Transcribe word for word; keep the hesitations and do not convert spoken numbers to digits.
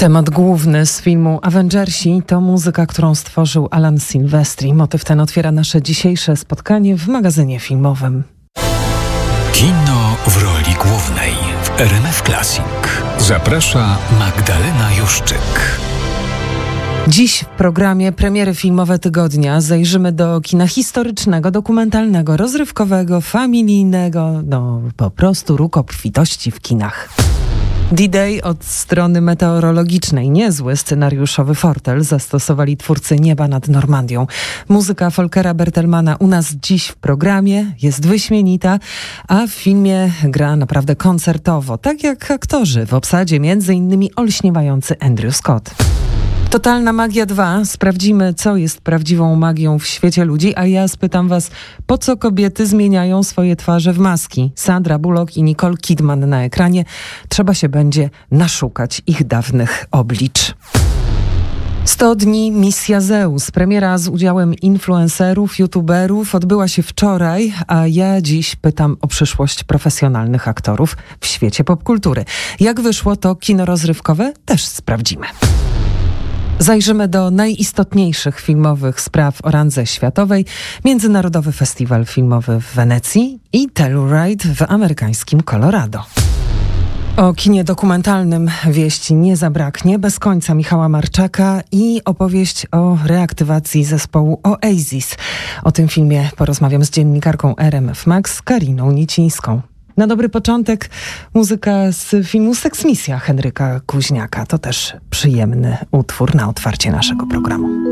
Temat główny z filmu Avengersi to muzyka, którą stworzył Alan Silvestri. Motyw ten otwiera nasze dzisiejsze spotkanie w magazynie filmowym. Kino w roli głównej w R M F Classic. Zaprasza Magdalena Juszczyk. Dziś w programie Premiery filmowe tygodnia zajrzymy do kina historycznego, dokumentalnego, rozrywkowego, familijnego, no po prostu róg obfitości w kinach. D-Day od strony meteorologicznej. Niezły scenariuszowy fortel zastosowali twórcy Nieba nad Normandią. Muzyka Volkera Bertelmana u nas dziś w programie jest wyśmienita, a w filmie gra naprawdę koncertowo, tak jak aktorzy w obsadzie, między innymi olśniewający Andrew Scott. Totalna Magia dwa. Sprawdzimy, co jest prawdziwą magią w świecie ludzi, a ja spytam was, po co kobiety zmieniają swoje twarze w maski? Sandra Bullock i Nicole Kidman na ekranie. Trzeba się będzie naszukać ich dawnych oblicz. sto dni Misja Zeus. Premiera z udziałem influencerów, youtuberów odbyła się wczoraj, a ja dziś pytam o przyszłość profesjonalnych aktorów w świecie popkultury. Jak wyszło to kino rozrywkowe? Też sprawdzimy. Zajrzymy do najistotniejszych filmowych spraw o randze światowej. Międzynarodowy Festiwal Filmowy w Wenecji i Telluride w amerykańskim Colorado. O kinie dokumentalnym wieści nie zabraknie. Bez końca Michała Marczaka i opowieść o reaktywacji zespołu Oasis. O tym filmie porozmawiam z dziennikarką R M F Max, Kariną Nicińską. Na dobry początek muzyka z filmu Seksmisja Henryka Kuźniaka. To też przyjemny utwór na otwarcie naszego programu.